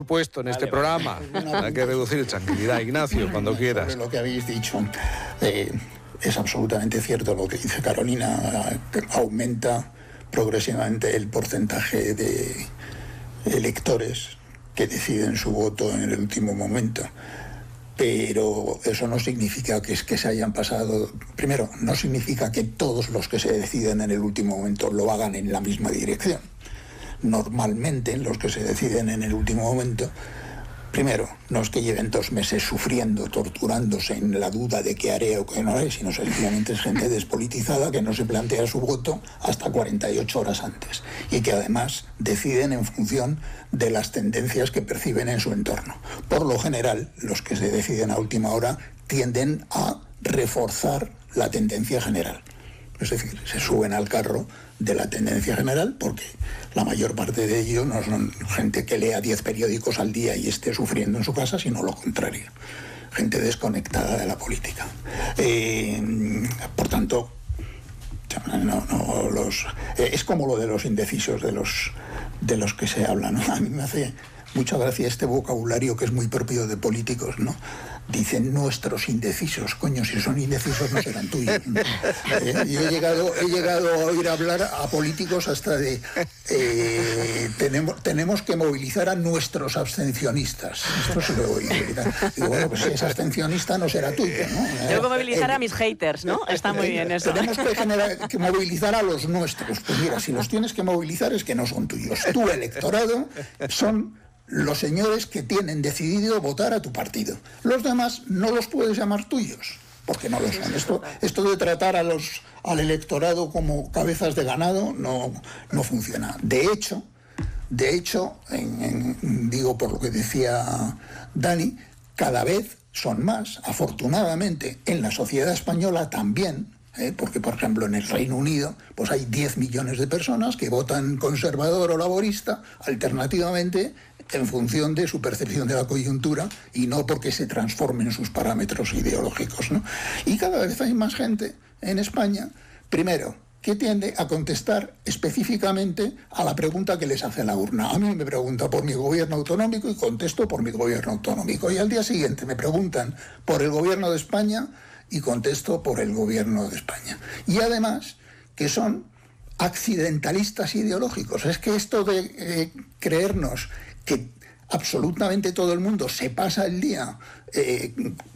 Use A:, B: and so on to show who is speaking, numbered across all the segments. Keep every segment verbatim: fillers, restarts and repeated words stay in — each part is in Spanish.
A: puesto en este vale, programa. Vale. Hay que reducir tranquilidad. Ignacio, cuando quieras.
B: Sobre lo que habéis dicho, eh, es absolutamente cierto lo que dice Carolina. Aumenta progresivamente el porcentaje de electores que deciden su voto en el último momento. Pero eso no significa que, es que se hayan pasado... Primero, no significa que todos los que se deciden en el último momento lo hagan en la misma dirección. Normalmente, los que se deciden en el último momento, primero, no es que lleven dos meses sufriendo, torturándose en la duda de qué haré o qué no haré, sino sencillamente es gente despolitizada que no se plantea su voto hasta cuarenta y ocho horas antes y que además deciden en función de las tendencias que perciben en su entorno. Por lo general, los que se deciden a última hora tienden a reforzar la tendencia general. Es decir, se suben al carro de la tendencia general porque la mayor parte de ellos no son gente que lea diez periódicos al día y esté sufriendo en su casa, sino lo contrario, gente desconectada de la política. Eh, por tanto, no, no, los, eh, es como lo de los indecisos de los, de los que se habla, ¿no? A mí me hace mucha gracia este vocabulario que es muy propio de políticos, ¿no? Dicen nuestros indecisos. Coño, si son indecisos no serán tuyos, ¿no? Eh, yo he llegado, he llegado a oír hablar a políticos hasta de eh, tenemos, tenemos que movilizar a nuestros abstencionistas. Esto se lo he oído. Digo, bueno, pues si es abstencionista no será tuyo, ¿no?
C: Tengo que movilizar eh, a mis haters, ¿no? Está muy bien eso.
B: Tenemos que, generar, que movilizar a los nuestros. Pues mira, si los tienes que movilizar es que no son tuyos. Tu electorado son los señores que tienen decidido votar a tu partido. Los demás no los puedes llamar tuyos, porque no lo son. Esto, esto de tratar a los, al electorado como cabezas de ganado no, no funciona. De hecho, de hecho en, en, digo por lo que decía Dani, cada vez son más, afortunadamente, en la sociedad española también, ¿eh? Porque, por ejemplo, en el Reino Unido pues hay diez millones de personas que votan conservador o laborista, alternativamente, en función de su percepción de la coyuntura y no porque se transformen sus parámetros ideológicos, ¿no? Y cada vez hay más gente en España, primero, que tiende a contestar específicamente a la pregunta que les hace la urna. A mí me pregunta por mi gobierno autonómico y contesto por mi gobierno autonómico. Y al día siguiente me preguntan por el gobierno de España y contesto por el gobierno de España. Y además que son accidentalistas ideológicos. Es que esto de eh, creernos que absolutamente todo el mundo se pasa el día eh,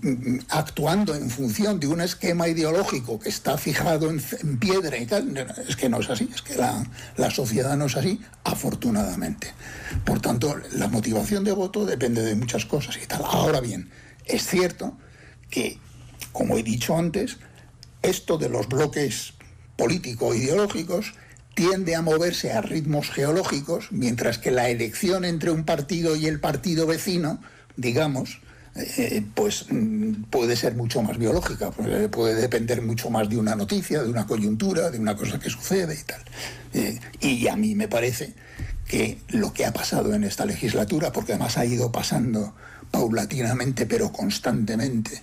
B: actuando en función de un esquema ideológico que está fijado en, en piedra y tal, es que no es así, es que la, la sociedad no es así, afortunadamente. Por tanto, la motivación de voto depende de muchas cosas y tal. Ahora bien, es cierto que, como he dicho antes, esto de los bloques político-ideológicos tiende a moverse a ritmos geológicos, mientras que la elección entre un partido y el partido vecino, digamos, eh, pues puede ser mucho más biológica, puede depender mucho más de una noticia, de una coyuntura, de una cosa que sucede y tal. Eh, y a mí me parece que lo que ha pasado en esta legislatura, porque además ha ido pasando paulatinamente pero constantemente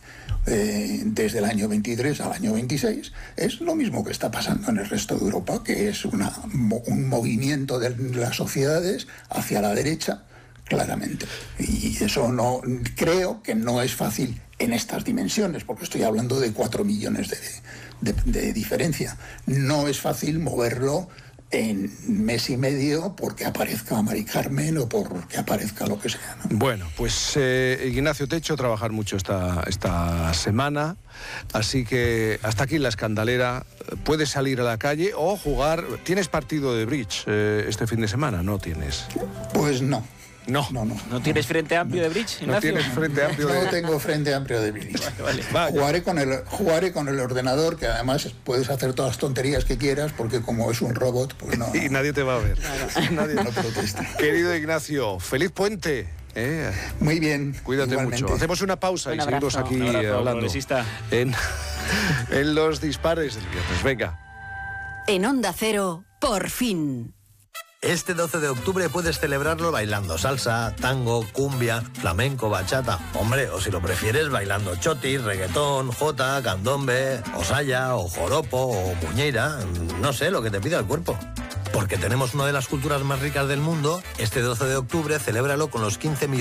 B: eh, desde el año veintitrés al año veintiséis, es lo mismo que está pasando en el resto de Europa, que es una, un movimiento de las sociedades hacia la derecha, claramente. Y eso no, creo que no es fácil en estas dimensiones, porque estoy hablando de cuatro millones de, de, de diferencia. No es fácil moverlo en mes y medio porque aparezca Mari Carmen o porque aparezca lo que sea, ¿no?
A: Bueno, pues eh, Ignacio, te he hecho trabajar mucho esta, esta semana, así que hasta aquí la escandalera. Puedes salir a la calle o jugar. ¿Tienes partido de bridge eh, este fin de semana? ¿No tienes?
B: Pues no.
A: No.
B: No, no.
D: ¿No tienes frente amplio de bridge, Ignacio?
A: ¿No tienes frente amplio de...
B: No tengo frente amplio de bridge.
D: Vale, vale.
B: Jugaré con el, jugaré con el ordenador, que además puedes hacer todas las tonterías que quieras, porque como es un robot, pues no...
A: Y nadie te va a ver.
B: Nadie lo protesta.
A: Querido Ignacio, feliz puente. Eh.
B: Muy bien.
A: Cuídate
B: igualmente.
A: mucho. Hacemos una pausa
C: Un
A: y seguimos
C: abrazo.
A: aquí
D: Un abrazo,
A: hablando.
D: progresista.
A: En, en los dispares del viernes. Venga.
E: En Onda Cero, por fin.
F: Este doce de octubre puedes celebrarlo bailando salsa, tango, cumbia, flamenco, bachata. Hombre, o si lo prefieres, bailando chotis, reggaetón, jota, candombe, o saya, o joropo, o muñeira. No sé, lo que te pida el cuerpo. Porque tenemos una de las culturas más ricas del mundo, este doce de octubre celébralo con los quince millones